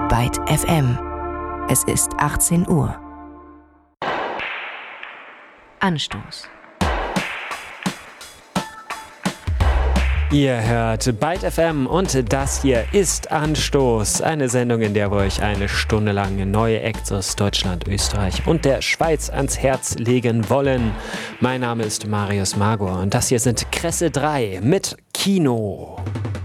Byte FM. Es ist 18 Uhr. Anstoß. Ihr hört Byte FM und das hier ist Anstoß, eine Sendung, in der wir euch eine Stunde lang neue Acts aus Deutschland, Österreich und der Schweiz ans Herz legen wollen. Mein Name ist Marius Magor und das hier sind Kresse 3 mit Kino.